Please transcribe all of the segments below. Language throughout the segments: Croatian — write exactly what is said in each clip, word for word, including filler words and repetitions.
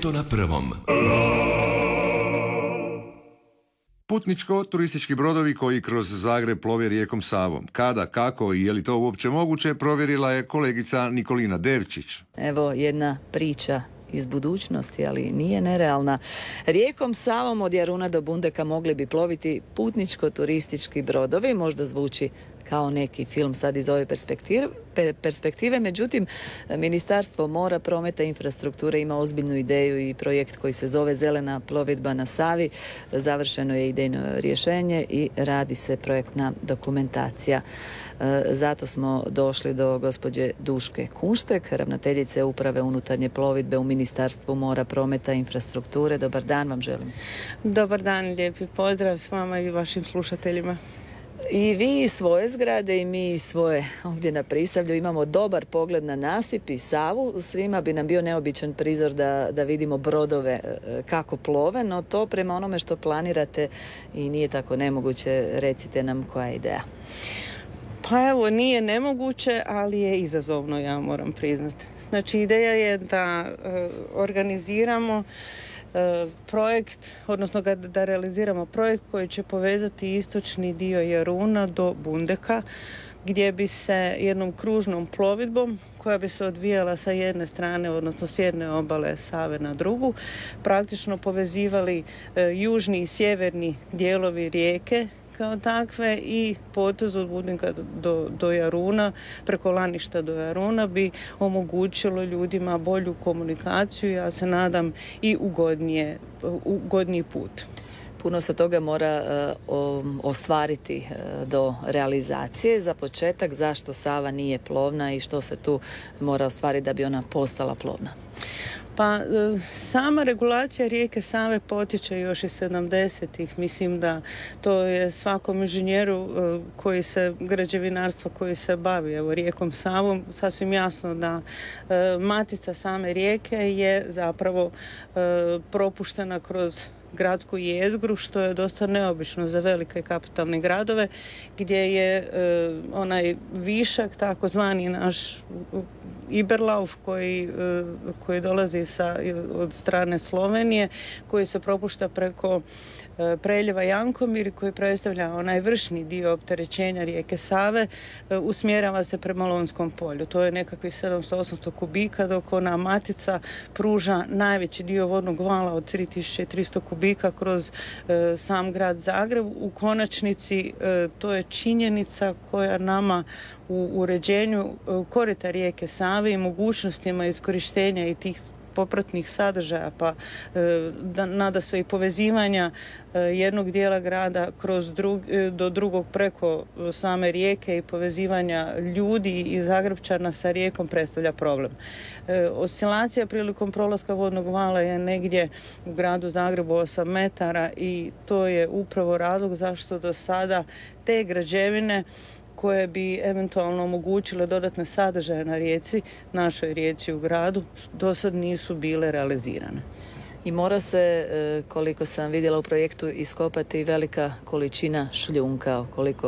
Ljeto na prvom. Putničko-turistički brodovi koji kroz Zagreb plove rijekom Savom. Kada, kako i je li to uopće moguće, provjerila je kolegica Nikolina Devčić. Evo jedna priča iz budućnosti, ali nije nerealna. Rijekom Savom od Jaruna do Bundeka mogli bi ploviti putničko-turistički brodovi, možda zvuči kao neki film sad iz ove perspektive, perspektive. Međutim, Ministarstvo mora, prometa i infrastrukture ima ozbiljnu ideju i projekt koji se zove Zelena plovidba na Savi. Završeno je idejno rješenje i radi se projektna dokumentacija. Zato smo došli do gospođe Duške Kunštek, ravnateljice uprave unutarnje plovidbe u Ministarstvu mora, prometa i infrastrukture. Dobar dan vam želim. Dobar dan, lijepi pozdrav s vama i vašim slušateljima. I vi svoje zgrade i mi svoje ovdje na Prisavlju imamo dobar pogled na nasip i Savu. Svima bi nam bio neobičan prizor da, da vidimo brodove kako plove, no to prema onome što planirate i nije tako nemoguće. Recite nam koja je ideja. Pa evo, nije nemoguće, ali je izazovno, ja moram priznati. Znači, ideja je da e, organiziramo projekt, odnosno da realiziramo projekt koji će povezati istočni dio Jaruna do Bundeka, gdje bi se jednom kružnom plovidbom koja bi se odvijala sa jedne strane, odnosno s jedne obale Save na drugu, praktično povezivali južni i sjeverni dijelovi rijeke kao takve i potez od Bundeka do, do Jaruna, preko Laništa do Jaruna bi omogućilo ljudima bolju komunikaciju, ja se nadam i ugodnije, ugodniji put. Puno se toga mora uh, ostvariti uh, do realizacije. Za početak, zašto Sava nije plovna i što se tu mora ostvariti da bi ona postala plovna? Pa sama regulacija rijeke Save potiče još iz sedamdesetih. Mislim da to je svakom inženjeru koji se, građevinarstva koji se bavi evo, rijekom Savom, sasvim jasno da e, matica same rijeke je zapravo e, propuštena kroz gradsku jezgru, što je dosta neobično za velike kapitalne gradove, gdje je e, onaj višak, takozvani naš Iberlauf koji, e, koji dolazi sa, od strane Slovenije, koji se propušta preko e, preljeva Jankomir, koji predstavlja onaj vršni dio opterećenja rijeke Save, e, usmjerava se prema Lonjskom polju. To je nekakvih sedamsto do osamsto kubika, dok ona matica pruža najveći dio vodnog vala od tri tisuće tristo kubika kroz e, sam grad Zagreb. U konačnici e, to je činjenica koja nama u uređenju e, korita rijeke Save i mogućnostima iskorištenja i tih popratnih sadržaja, pa e, da, nada sve i povezivanja e, jednog dijela grada kroz drug, e, do drugog preko same rijeke i povezivanja ljudi i Zagrepčana sa rijekom predstavlja problem. E, oscilacija prilikom prolaska vodnog vala je negdje u gradu Zagrebu osam metara i to je upravo razlog zašto do sada te građevine koje bi eventualno omogućile dodatne sadržaje na rijeci, našoj rijeci u gradu, do sad nisu bile realizirane. I mora se, koliko sam vidjela u projektu, iskopati velika količina šljunka, koliko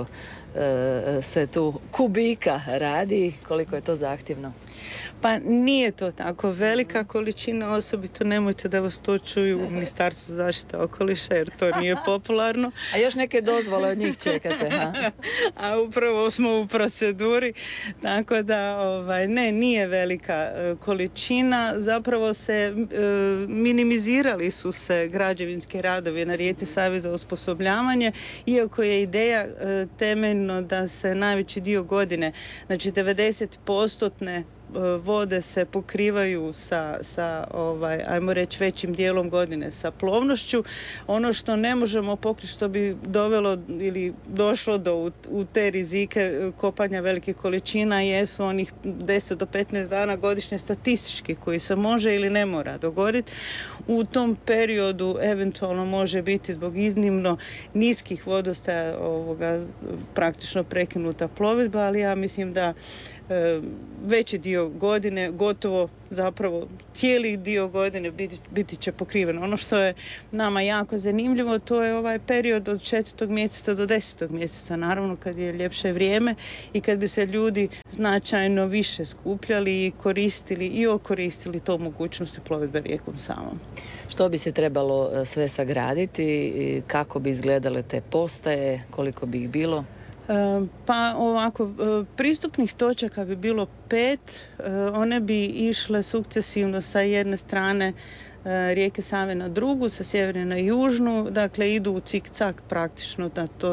se tu kubika radi, koliko je to zahtjevno. Pa nije to tako velika količina, osobito nemojte da vas to čuju u Ministarstvu zaštite okoliša jer to nije popularno. A još neke dozvole od njih čekate, ha? A upravo smo u proceduri, tako da ovaj, ne, nije velika e, količina. Zapravo se e, minimizirali su se građevinski radovi na rijeci Savi za osposobljavanje, iako je ideja e, temeljno da se najveći dio godine, znači devedeset posto vode se pokrivaju sa, sa ovaj, ajmo reći, većim dijelom godine sa plovnošću. Ono što ne možemo pokriti, što bi dovelo ili došlo do u, u te rizike kopanja velikih količina, jesu onih deset do petnaest dana godišnje statistički koji se može ili ne mora dogoditi. U tom periodu eventualno može biti zbog iznimno niskih vodostaja ovoga, praktično prekinuta plovidba, ali ja mislim da veći dio godine, gotovo zapravo cijeli dio godine biti, biti će pokriven. Ono što je nama jako zanimljivo, to je ovaj period od četvrtog mjeseca do desetog mjeseca, naravno kad je ljepše vrijeme i kad bi se ljudi značajno više skupljali i koristili i okoristili to mogućnosti plovidbe rijekom Savom. Što bi se trebalo sve sagraditi, kako bi izgledale te postaje, koliko bi ih bilo? Pa ovako, pristupnih točaka bi bilo pet, one bi išle sukcesivno sa jedne strane rijeke Save na drugu, sa sjeverne na južnu, dakle idu u cik-cak praktično, da to